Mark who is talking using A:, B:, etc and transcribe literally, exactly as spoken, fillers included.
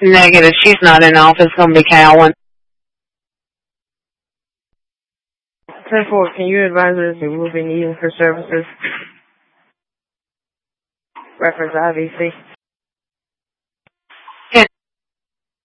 A: Negative. She's not in office. It's going to be Cowan.
B: ten four, can you advise us who will be needing for services? Reference I V C.